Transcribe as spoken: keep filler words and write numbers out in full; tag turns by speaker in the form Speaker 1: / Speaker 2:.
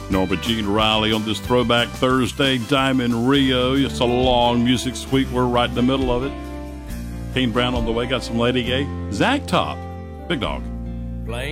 Speaker 1: Norma Jean Riley on this Throwback Thursday. Diamond Rio. It's a long music suite. We're right in the middle of it. Kane Brown on the way. Got some Lady Gay. Zach Top. Big Dog.